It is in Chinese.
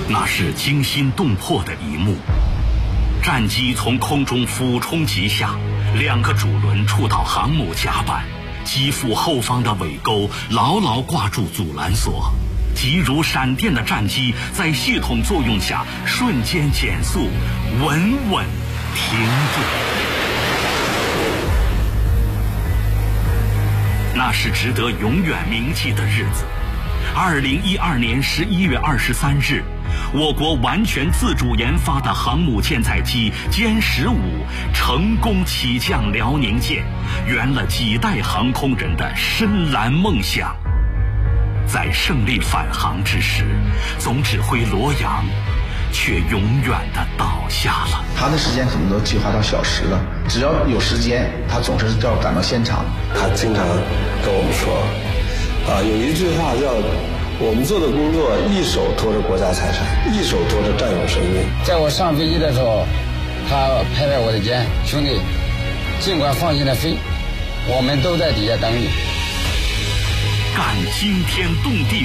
那是惊心动魄的一幕。战机从空中俯冲急下，2个主轮触到航母甲板，机腹后方的尾钩牢牢挂住阻拦索，急如闪电的战机在系统作用下瞬间减速，稳稳停住。那是值得永远铭记的日子。2012年11月23日，我国完全自主研发的航母舰载机歼15成功起降辽宁舰，圆了几代航空人的深蓝梦想。在胜利返航之时，总指挥罗阳却永远地倒下了。 他的时间可能都计划到小时了，只要有时间，他总是要赶到现场。 他经常跟我们说，有一句话叫我们做的工作一手托着国家财产，一手托着战友生命。 在我上飞机的时候，他拍拍我的肩，兄弟，尽管放心的飞，我们都在底下等你。 干惊天动地